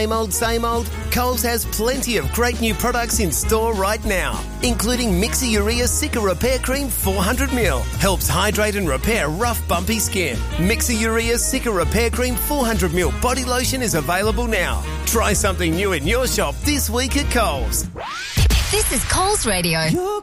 Same old? Coles has plenty of great new products in store right now, including Mixer Urea Cica Repair Cream 400ml. Helps hydrate and repair rough, bumpy skin. Mixer Urea Cica Repair Cream 400ml body lotion is available now. Try something new in your shop this week at Coles. This is Coles Radio.